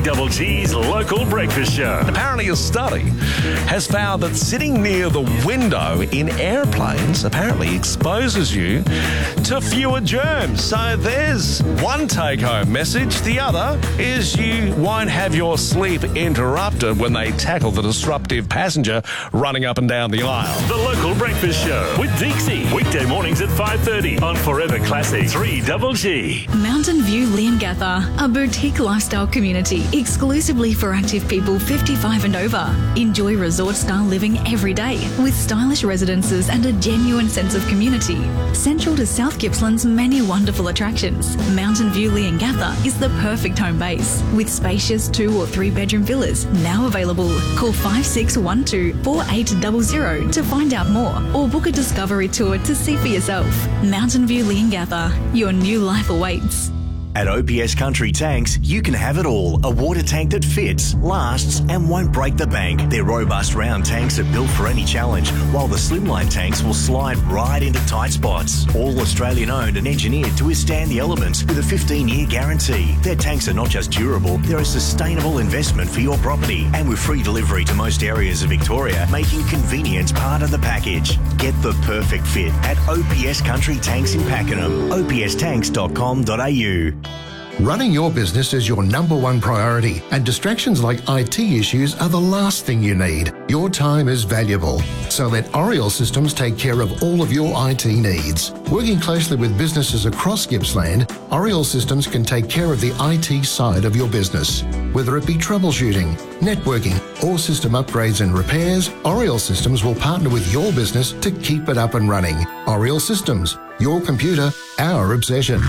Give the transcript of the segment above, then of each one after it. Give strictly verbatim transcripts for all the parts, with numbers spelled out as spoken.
three Double G's local breakfast show. Apparently a study has found that sitting near the window in airplanes apparently exposes you to fewer germs. So there's one take-home message. The other is you won't have your sleep interrupted when they tackle the disruptive passenger running up and down the aisle. The local breakfast show with Deeksy. Weekday mornings at five thirty on Forever Classic three Double G. Mountain View Leongatha, a boutique lifestyle community exclusively for active people fifty-five and over. Enjoy resort-style living every day with stylish residences and a genuine sense of community. Central to South Gippsland's many wonderful attractions, Mountain View Leongatha is the perfect home base with spacious two or three bedroom villas now available. Call five six one two, four eight zero zero to find out more or book a discovery tour to see for yourself. Mountain View Leongatha, your new life awaits. At O P S Country Tanks, you can have it all. A water tank that fits, lasts, and won't break the bank. Their robust round tanks are built for any challenge, while the slimline tanks will slide right into tight spots. All Australian owned and engineered to withstand the elements with a fifteen year guarantee. Their tanks are not just durable, they're a sustainable investment for your property. And with free delivery to most areas of Victoria, making convenience part of the package. Get the perfect fit at O P S Country Tanks in Pakenham. O P S tanks dot com dot a u. Running your business is your number one priority, and distractions like I T issues are the last thing you need. Your time is valuable, so let Oriel Systems take care of all of your I T needs. Working closely with businesses across Gippsland, Oriel Systems can take care of the I T side of your business. Whether it be troubleshooting, networking, or system upgrades and repairs, Oriel Systems will partner with your business to keep it up and running. Oriel Systems, your computer, our obsession.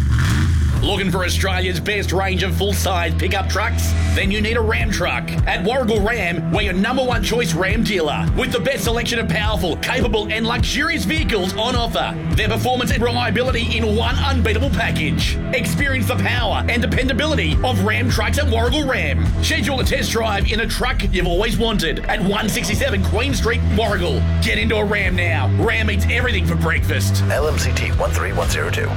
Looking for Australia's best range of full-size pickup trucks? Then you need a Ram truck. At Warragul Ram, we're your number one choice Ram dealer, with the best selection of powerful, capable and luxurious vehicles on offer. Their performance and reliability in one unbeatable package. Experience the power and dependability of Ram trucks at Warragul Ram. Schedule a test drive in a truck you've always wanted at one sixty-seven Queen Street, Warragul. Get into a Ram now. Ram eats everything for breakfast. L M C T one three one zero two.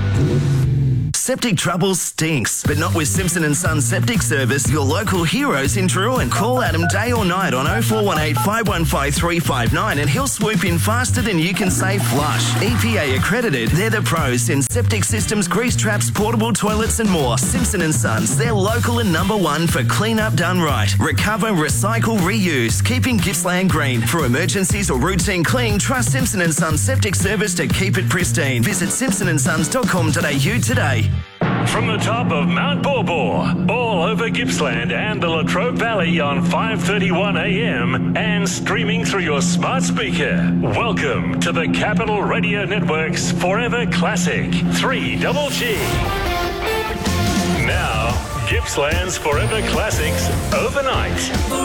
Septic trouble stinks, but not with Simpson and Sons Septic Service, your local heroes in Drouin. Call Adam day or night on oh four one eight, five one five, three five nine and he'll swoop in faster than you can say flush. E P A accredited, they're the pros in septic systems, grease traps, portable toilets and more. Simpson and Sons, they're local and number one for clean up done right. Recover, recycle, reuse, keeping Gippsland green. For emergencies or routine clean, trust Simpson and Sons Septic Service to keep it pristine. Visit simpson and sons dot com dot a u today. From the top of Mount Borbor, all over Gippsland and the Latrobe Valley on five thirty-one a m and streaming through your smart speaker. Welcome to the Capital Radio Network's Forever Classic three Double G. Now, Gippsland's Forever Classics overnight.